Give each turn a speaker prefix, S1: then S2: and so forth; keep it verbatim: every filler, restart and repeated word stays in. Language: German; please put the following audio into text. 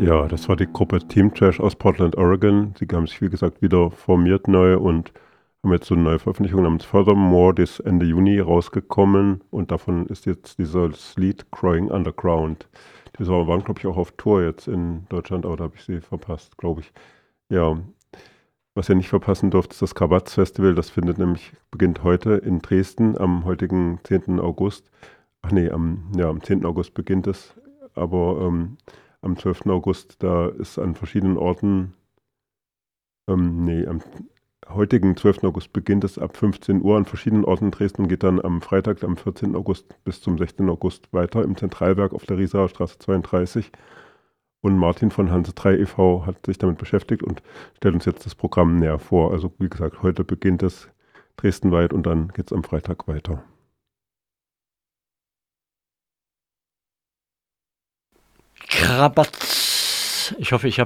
S1: Ja, das war die Gruppe Team Trash aus Portland, Oregon. Sie haben sich, wie gesagt, wieder formiert neu und haben jetzt so eine neue Veröffentlichung namens Furthermore, die ist Ende Juni rausgekommen und davon ist jetzt dieses Lied Growing Underground. Die waren, glaube ich, auch auf Tour jetzt in Deutschland, aber da habe ich sie verpasst, glaube ich. Ja, was ihr nicht verpassen dürft, ist das Krabatz Festival. Das findet nämlich, beginnt heute in Dresden am heutigen zehnten August. Ach nee, am, ja, am zehnten August beginnt es, aber ähm, am zwölften August, da ist an verschiedenen Orten, ähm, nee, am heutigen zwölften August beginnt es ab fünfzehn Uhr an verschiedenen Orten in Dresden und geht dann am Freitag, am vierzehnten August bis zum sechzehnten August weiter im Zentralwerk auf der Rieserer Straße zweiunddreißig. Und Martin von Hanse drei e V hat sich damit beschäftigt und stellt uns jetzt das Programm näher vor. Also wie gesagt, heute beginnt es dresdenweit und dann geht es am Freitag weiter.
S2: Krabatz. Ich hoffe, ich habe